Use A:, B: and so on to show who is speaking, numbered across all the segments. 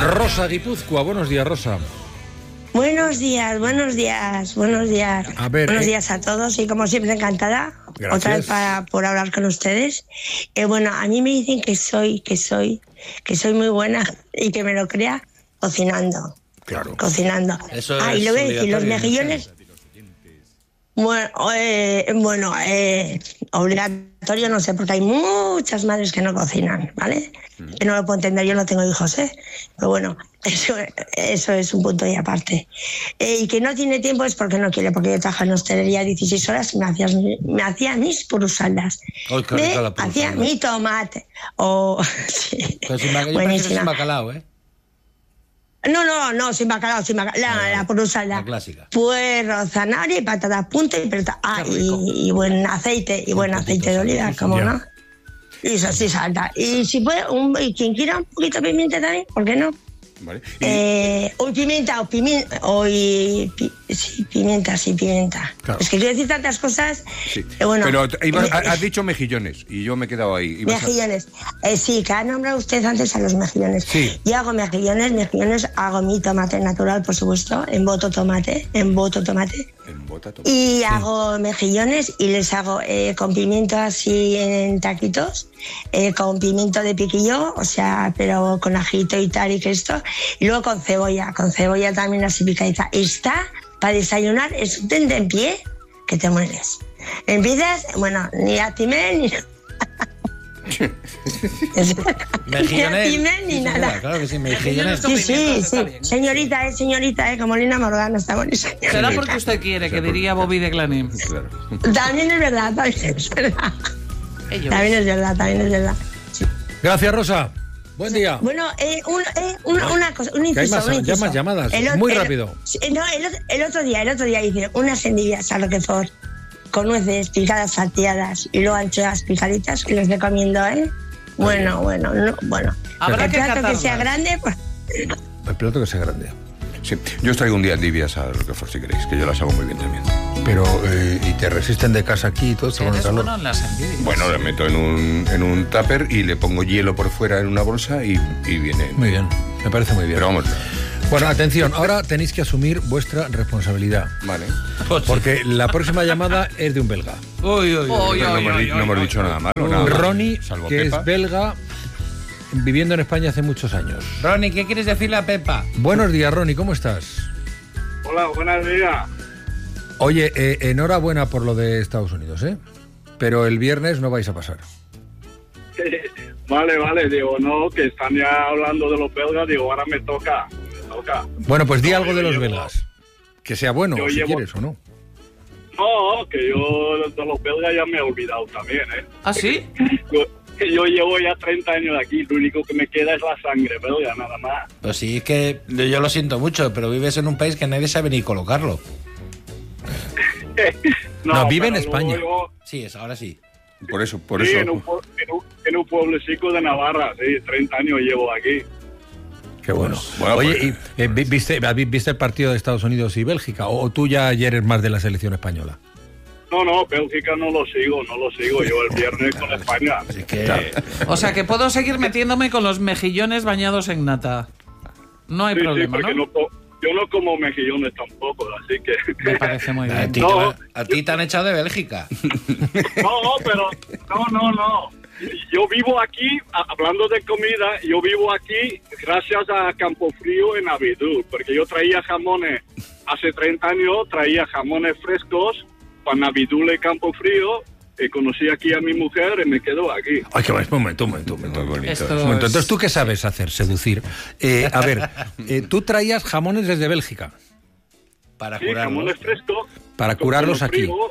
A: Rosa Guipúzcoa, buenos días, Rosa.
B: Buenos días. Buenos días a todos y como siempre encantada.
A: Gracias.
B: Otra vez por hablar con ustedes. Bueno, a mí me dicen que soy muy buena y que me lo crea cocinando.
A: Claro.
B: Cocinando.
C: Eso
B: y
C: es
B: lo voy a decir, los mejillones. Obligatorio no sé, porque hay muchas madres que no cocinan, ¿vale? Que no lo puedo entender, yo no tengo hijos, pero bueno, eso es un punto y aparte. Y que no tiene tiempo es porque no quiere, porque yo trabajo en hostelería 16 horas y me hacía mis purusaldas. Me hacía mi tomate. Sí.
C: Pero yo prefiero sin bacalao, ¿eh?
B: No, sin bacalao, la purusalda.
C: La clásica.
B: Puerro, zanahoria y patatas, punto y pelota. Y buen aceite, de oliva, como no. Y eso sí salta. Y si puede, y quien quiera un poquito de pimienta también, ¿por qué no?
A: Vale.
B: Pimienta.
A: Claro.
B: Es que quiero decir tantas cosas.
A: Sí.
B: Bueno,
A: pero has dicho mejillones y yo me he quedado ahí.
B: Mejillones. Sí, que ha nombrado usted antes a los mejillones.
A: Sí.
B: Yo hago mejillones, hago mi tomate natural, por supuesto, emboto tomate. Y hago mejillones y les hago con pimiento así en taquitos, con pimiento de piquillo, o sea, pero con ajito y tal y que esto. Y luego con cebolla también así picadita. Está para desayunar, es un tentempié que te mueres. Empiezas, bueno, ni a timer ni
C: Mejillones.
B: Ni nada.
C: Claro que sí, mejillones.
B: Sí. Señorita, como Lina Morgana está bonita.
D: Será porque usted quiere, que diría Bobby de Glanim.
A: Claro.
B: También es verdad. También es verdad. Sí.
A: Gracias, Rosa. Buen día.
B: Bueno, una cosa, un inciso.
A: Hay más llamadas. Muy rápido.
B: El otro día hice unas endillas a Roquefort con nueces picadas salteadas y luego anchoas picaditas que les recomiendo, ¿eh? Bueno.
D: Habrá
B: el
D: que
B: plato
D: catarlas.
B: que sea grande, pues...
A: El plato que sea grande.
E: Sí, yo os traigo un día endivias a Roquefort si queréis, que yo las hago muy bien también.
A: Pero, ¿y te resisten de casa aquí y todo?
D: Eres bueno en las envidias.
E: Bueno, le meto en un tupper y le pongo hielo por fuera en una bolsa y viene.
A: Muy bien, me parece muy bien.
E: Pero vamos.
A: Bueno, atención, ahora tenéis que asumir vuestra responsabilidad.
E: Vale.
A: Porque la próxima llamada es de un belga.
C: Uy.
E: No hemos dicho nada malo. Nada malo,
A: Ronnie,
E: salvo
A: que
E: Pepa.
A: es belga, viviendo en España hace muchos años.
C: Ronnie, ¿qué quieres decirle a Pepa?
A: Buenos días, Ronnie, ¿cómo estás?
F: Hola, buenos días.
A: Oye, enhorabuena por lo de Estados Unidos, ¿eh? Pero el viernes no vais a pasar.
F: Vale, digo, no, que están ya hablando de los belgas, digo, ahora me toca.
A: Bueno, pues di
F: No,
A: algo
F: yo
A: de los
F: llevo-
A: belgas. Que sea bueno,
F: yo
A: si
F: llevo-
A: quieres o no.
F: No, que yo de los belgas ya me he olvidado también, ¿eh?
D: ¿Ah, sí?
F: Yo llevo ya 30 años aquí, lo único que me queda es la sangre belga, nada más.
C: Pues sí, es que yo lo siento mucho, pero vives en un país que nadie sabe ni colocarlo.
A: No, vive en
F: pero
A: España.
F: luego-
C: Sí, ahora sí.
E: Por eso.
F: sí, en un pueblecito de Navarra, sí, 30 años llevo aquí.
A: Qué bueno.
E: Bueno,
A: Oye, ¿y viste el partido de Estados Unidos y Bélgica? ¿O tú ya ayer eres más de la selección española?
F: No, Bélgica no lo sigo, yo el viernes con España.
C: Así que...
D: O sea, que puedo seguir metiéndome con los mejillones bañados en nata. No hay
F: Sí,
D: problema,
F: porque
D: ¿no?
F: yo no como mejillones tampoco, así que...
D: Me parece muy
C: A
D: bien.
C: ti,
F: No.
C: a ti te han echado de Bélgica.
F: No. Yo vivo aquí, hablando de comida, yo vivo aquí gracias a Campofrío en Abidú, porque yo traía jamones, hace 30 años traía jamones frescos para Abidú de Campofrío, y conocí aquí a mi mujer y me quedo aquí.
A: Ay, qué un momento.
E: Muy bonito.
D: Esto
A: Un momento.
D: es-
A: Entonces, ¿tú qué sabes hacer? Seducir. A ver, tú traías jamones desde Bélgica
C: Para
F: Sí,
C: curarlos.
F: jamones frescos.
A: para curarlos
F: con
A: aquí.
F: frío,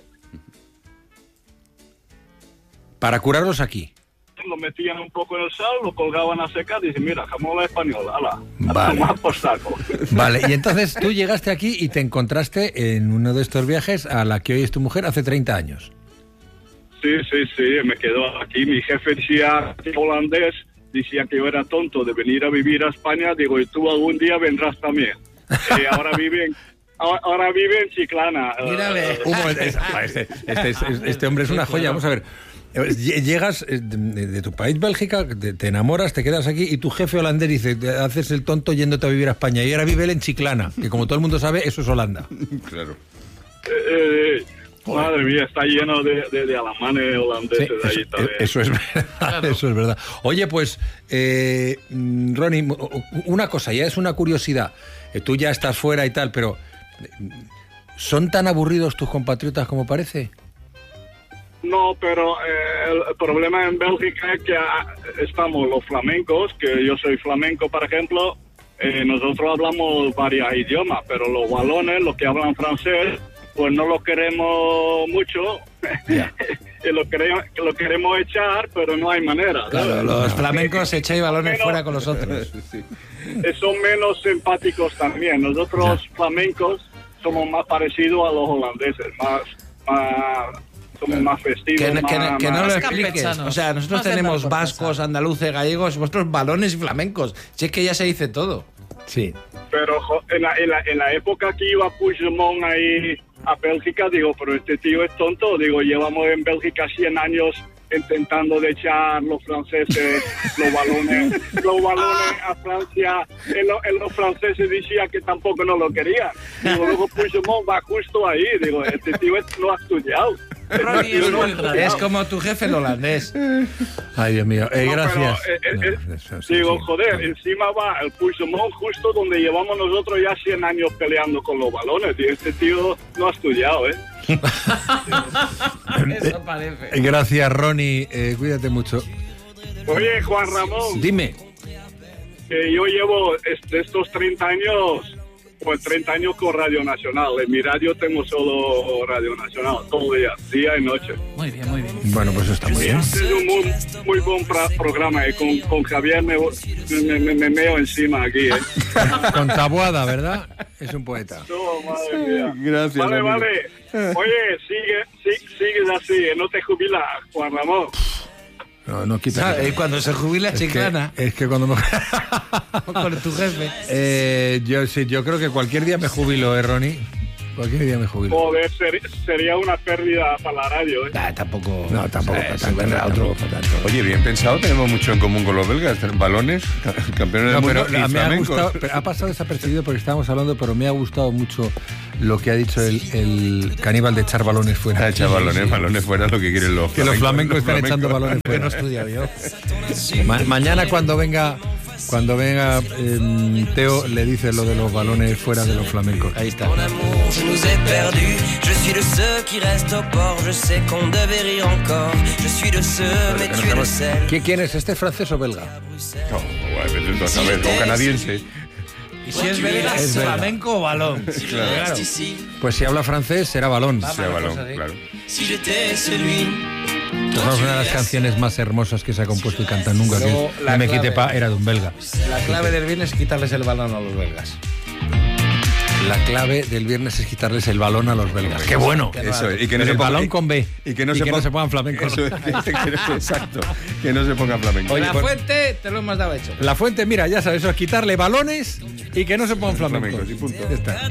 A: Para curarlos aquí.
F: lo metían un poco en el sal, lo colgaban a secar y dicen, mira, jamón español, ala,
A: Vale.
F: tomar por saco.
A: Vale, y entonces tú llegaste aquí y te encontraste en uno de estos viajes a la que hoy es tu mujer hace 30 años.
F: Sí, me quedo aquí. Mi jefe decía, holandés, decía que yo era tonto de venir a vivir a España. Digo, y tú algún día vendrás también. Ahora vive en Chiclana.
C: Mírale.
A: Un momento, este hombre es una joya. Vamos a ver. Llegas de tu país, Bélgica, te enamoras, te quedas aquí y tu jefe holandés dice, te haces el tonto yéndote a vivir a España. Y ahora vive él en Chiclana, que como todo el mundo sabe, eso es Holanda.
E: Claro.
F: Madre mía, está lleno de alemanes holandeses ahí también.
A: Eso es verdad, claro. Eso es verdad. Oye, pues, Ronnie, una cosa, ya es una curiosidad. Tú ya estás fuera y tal, pero ¿son tan aburridos tus compatriotas como parece?
F: No, pero el problema en Bélgica es que estamos los flamencos, que yo soy flamenco, por ejemplo, nosotros hablamos varios idiomas, pero los walones, los que hablan francés, pues no los queremos mucho. Yeah. lo queremos echar, pero no hay manera.
C: Claro, los flamencos echáis balones fuera con los otros.
F: Sí. Son menos simpáticos también. Nosotros flamencos somos más parecidos a los holandeses, somos más festivos.
C: Que no lo expliques. O sea, nosotros tenemos vascos, andaluces, gallegos, vosotros balones y flamencos. Si es que ya se dice todo.
A: Sí.
F: Pero en la época que iba Puigdemont ahí a Bélgica, digo, pero este tío es tonto. Digo, llevamos en Bélgica 100 años intentando de echar los franceses, los balones a Francia. Los franceses decían que tampoco no lo querían. Digo, luego Puigdemont va justo ahí. Digo, este tío no ha estudiado.
C: Es como tu jefe el holandés.
A: Ay, Dios mío. Gracias.
F: Digo, joder, encima va el Puigdemont justo donde llevamos nosotros ya 100 años peleando con los balones. Y este tío no ha estudiado, ¿eh?
D: Eso parece.
A: Gracias, Ronnie. Cuídate mucho.
F: Oye, Juan Ramón.
A: Dime.
F: Que yo llevo estos 30 años... Pues 30 años con Radio Nacional. En mi radio tengo solo Radio Nacional, todo día y noche.
D: Muy bien, muy bien.
A: Bueno, pues está muy bien.
F: Es un muy buen programa. Con Javier me meo encima aquí.
A: Con Taboada, ¿verdad? Es un poeta.
F: No, madre mía.
E: Gracias.
F: Vale. Oye, sigues así, no te jubilas, Juan Ramón.
A: No quita.
C: Cuando se jubila Chiclana.
A: Es que cuando me...
C: con tu jefe.
A: Yo creo que cualquier día me jubilo, Ronnie. Cualquier día me jubilo.
F: Joder, sería una pérdida para la radio, ¿eh?
C: Tampoco.
A: No, tampoco.
C: Vendrá otro.
E: Oye, bien pensado, tenemos mucho en común con los belgas. Balones, campeones del mundo y flamencos.
A: Ha pasado desapercibido porque estábamos hablando, pero me ha gustado mucho lo que ha dicho el caníbal de echar balones fuera.
E: Echar balones fuera, lo que quieren los flamencos.
A: Que los flamencos están echando balones fuera.
C: Que no estudia yo.
A: Mañana cuando venga Teo le dice lo de los balones fuera de los flamencos.
C: Ahí está.
A: ¿Quién es? ¿Este francés o belga?
E: O canadiense.
C: Y si es belga, es flamenco o balón.
E: Claro.
A: Pues si habla francés será balón.
E: Sea balón, claro.
A: Es una de las canciones más hermosas que se ha compuesto y canta nunca.
C: Luego,
A: que Me quite pa era de un belga.
C: La clave del viernes es quitarles el balón a los belgas.
A: La clave del viernes es quitarles el balón a los belgas. ¡Qué bueno!
E: Eso es. Y que
A: no
E: se
A: el balón con B.
E: Y que no se
A: pongan flamencos.
E: Eso es, exacto. Que no se pongan flamencos.
C: Oye, la fuente te lo hemos dado hecho.
A: La fuente, mira, ya sabes, eso es quitarle balones y que no se pongan flamencos.
E: Y punto.
A: Ya está.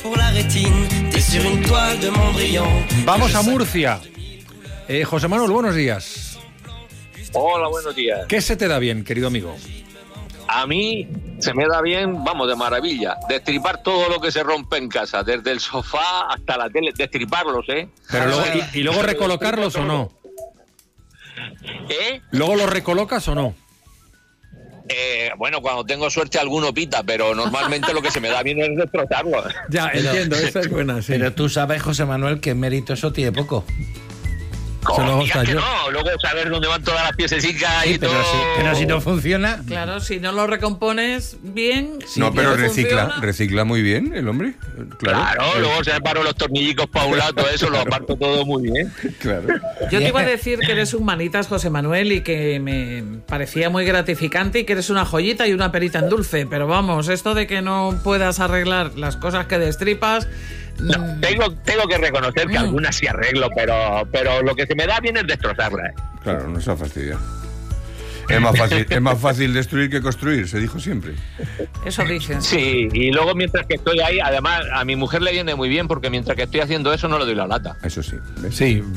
A: Vamos a Murcia. José Manuel, buenos días.
G: Hola, buenos días.
A: ¿Qué se te da bien, querido amigo?
G: A mí se me da bien, vamos, de maravilla, destripar todo lo que se rompe en casa, desde el sofá hasta la tele, destriparlos, ¿eh?
A: Pero luego, ¿y luego recolocarlos o no?
G: ¿Eh?
A: ¿Luego los recolocas o no?
G: Bueno, cuando tengo suerte alguno pita, pero normalmente lo que se me da bien es destrozarlo.
A: Ya, entiendo, esa es buena, sí.
C: Pero tú sabes, José Manuel, que mérito eso tiene poco.
G: Que no, luego saber dónde van todas las piececitas y
C: pero
G: todo.
C: Pero si no funciona.
D: Claro, si no lo recompones bien.
E: No, pero
D: funciona.
E: recicla muy bien el hombre. Claro,
G: luego se separo los tornillicos para un lado, todo eso lo aparto todo muy bien.
E: Claro.
D: Yo te iba a decir que eres un manitas, José Manuel, y que me parecía muy gratificante y que eres una joyita y una perita en dulce. Pero vamos, esto de que no puedas arreglar las cosas que destripas.
G: No, tengo que reconocer que algunas sí arreglo, pero lo que se me da bien es destrozarlas.
E: Claro, no se va a fastidiar. Es más fácil destruir que construir, se dijo siempre.
D: Eso dicen.
G: Sí, y luego mientras que estoy ahí, además a mi mujer le viene muy bien porque mientras que estoy haciendo eso no le doy la lata.
E: Eso sí. ¿ves?
A: Sí.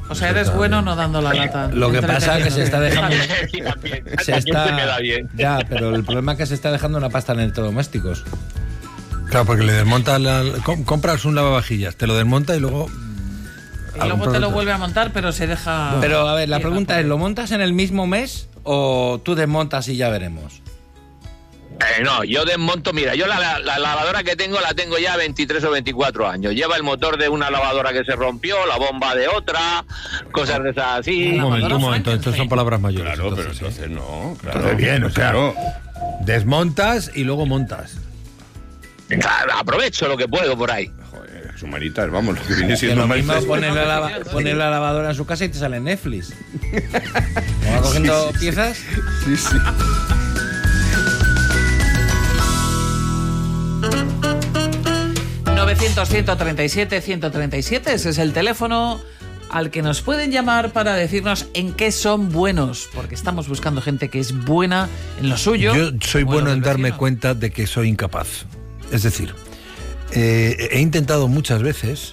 D: O sea, eres bueno no dando la lata.
C: Lo que pasa es que se está dejando...
G: Sí, también.
C: Se
G: También
C: está...
G: se me da bien.
C: Ya, pero el problema es que se está dejando una pasta en electrodomésticos.
A: Claro, porque le desmonta compras un lavavajillas, te lo desmonta y luego...
D: Y luego te lo vuelve a montar, pero se deja...
C: Pero a ver, la pregunta es, ¿lo montas en el mismo mes o tú desmontas y ya veremos?
G: No, yo desmonto, mira, yo la lavadora que tengo la tengo ya 23 o 24 años. Lleva el motor de una lavadora que se rompió, la bomba de otra, cosas de esas así.
A: Un momento, estas son palabras mayores.
E: Claro, pero entonces no, claro.
A: Entonces bien, o sea,
E: claro.
A: Desmontas y luego montas.
G: Claro, aprovecho lo que puedo por ahí.
E: Joder, sumaritas, vamos, lo que viene
C: Que
E: siendo
C: lo
E: más...
C: mismo poner la lavadora en su casa y te sale Netflix. ¿No va cogiendo piezas?
E: Sí, sí.
D: ...900-137-137, ese es el teléfono al que nos pueden llamar para decirnos en qué son buenos, porque estamos buscando gente que es buena en lo suyo.
A: Yo soy bueno en darme
D: vecino.
A: cuenta de que soy incapaz. Es decir, he intentado muchas veces,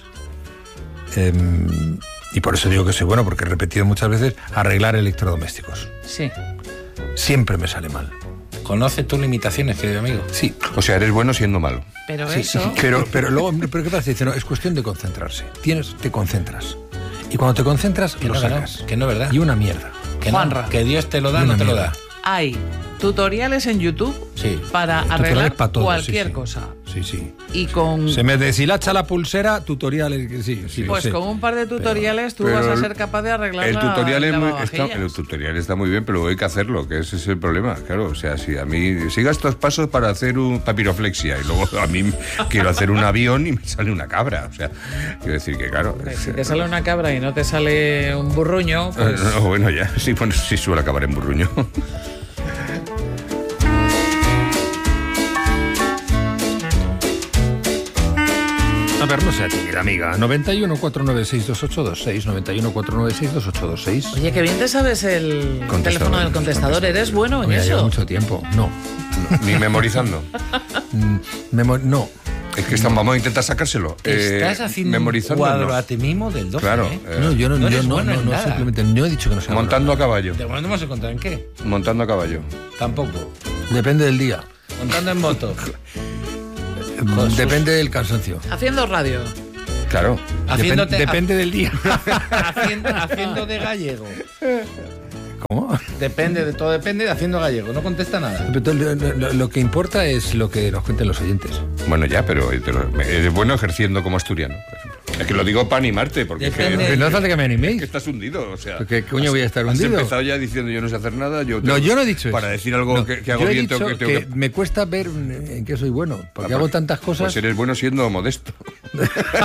A: y por eso digo que soy bueno, porque he repetido muchas veces, arreglar electrodomésticos.
D: Sí.
A: Siempre me sale mal.
C: Conoce tus limitaciones, querido amigo.
A: Sí.
E: O sea, eres bueno siendo malo.
D: Pero
A: Sí,
D: eso...
A: pero luego, ¿pero qué pasa? Dice, no, es cuestión de concentrarse. Te concentras. Y cuando te concentras, lo sacas.
C: Que no, ¿verdad?
A: Y una mierda.
C: Que no,
D: Juanra.
C: que Dios te lo da,
A: Y
C: no
A: una
C: te lo
A: mierda.
C: da.
D: Hay tutoriales en YouTube
C: Sí.
D: para
A: Tutoriales
D: arreglar
A: para todo,
D: cualquier
A: sí, sí.
D: cosa.
A: Sí, sí.
D: Y con...
A: Se me deshilacha la pulsera, tutoriales, que sí, sí. lo
D: Pues
A: sé.
D: con un par de tutoriales tú
E: pero
D: vas a
E: el-
D: ser capaz de arreglar
E: El tutorial,
D: la
E: el
D: lavavajillas.
E: tutorial está muy bien, pero luego hay que hacerlo, que ese es el problema. Claro, o sea, si a mí siga estos pasos para hacer un papiroflexia y luego a mí quiero hacer un avión y me sale una cabra. O sea, quiero decir que, claro.
D: Si te sale una cabra y no te sale un burruño, pues...
E: No, bueno, ya, sí, bueno, sí suele acabar en burruño.
A: A ver, no sea tímida, amiga. 91 496 2826, 91 496 2826.
D: Oye, qué bien te sabes el teléfono del contestador. ¿Eres bueno en
A: Oye, lleva
D: eso?
A: mucho tiempo. No.
E: Ni memorizando.
A: No.
E: Es que vamos a intentar sacárselo.
C: Estás haciendo un
E: memorizando,
C: cuadro
E: no.
C: a ti mismo del 12,
E: Claro,
C: ¿eh?
A: No, yo no,
C: eres bueno en nada.
A: simplemente no he dicho que no sea
E: Montando a caballo.
C: De momento hemos encontrado en qué.
E: Montando a caballo.
C: Tampoco.
A: bueno. Depende del día.
C: Montando en moto.
A: Depende del cansancio.
D: Haciendo radio.
E: Claro.
C: Haciéndote-
A: Depende del día.
C: haciendo de gallego.
A: ¿Cómo?
C: Depende, de todo depende de haciendo gallego. No contesta nada.
A: Lo que importa es lo que nos cuenten los oyentes.
E: Bueno, ya, pero eres bueno ejerciendo como asturiano, por ejemplo. Es que lo digo para animarte, porque es
C: Depende.
E: que,
A: No hace falta que me
E: es que
A: animéis.
E: estás hundido, o sea.
A: ¿Qué coño voy a estar
E: has
A: hundido?
E: empezado ya diciendo yo no sé hacer nada. Yo
A: No, yo no he dicho
E: para
A: eso.
E: decir algo
A: No,
E: que hago
A: yo he
E: bien,
A: dicho
E: tengo que...
A: me cuesta ver en qué soy bueno, porque
E: Ah,
A: hago
E: pues-
A: tantas cosas.
E: Pues eres bueno siendo modesto.